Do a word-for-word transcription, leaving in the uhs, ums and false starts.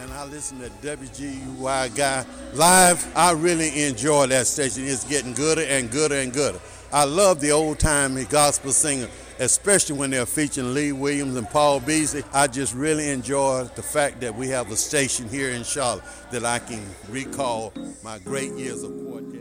and I listen to W G U Y Guy live. I really enjoy that station. It's getting gooder and gooder and gooder. I love the old-time gospel singer, especially when they're featuring Lee Williams and Paul Beasley. I just really enjoy the fact that we have a station here in Charlotte that I can recall my great years of court.